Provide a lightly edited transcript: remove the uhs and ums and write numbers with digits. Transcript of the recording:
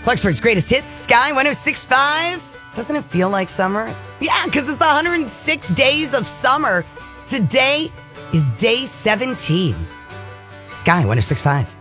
Clarksburg's greatest hits, Sky 106.5. Doesn't it feel like summer? Yeah, because it's the 106 days of summer. Today is day 17. Sky 106.5.